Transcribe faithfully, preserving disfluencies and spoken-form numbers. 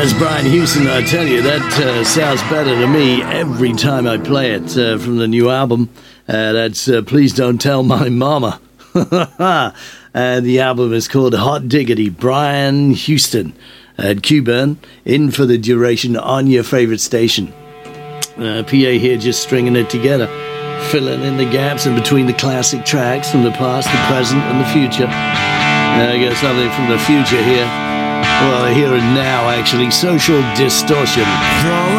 As Brian Houston, I tell you, that uh, sounds better to me every time I play it uh, from the new album. Uh, that's uh, Please Don't Tell My Mama. And the album is called Hot Diggity. Brian Houston at Q-Burn, in for the duration on your favorite station. Uh, P A here just stringing it together, filling in the gaps in between the classic tracks from the past, the present, and the future. Uh, I got something from the future here. Well, here and now, actually. Social Distortion. Throw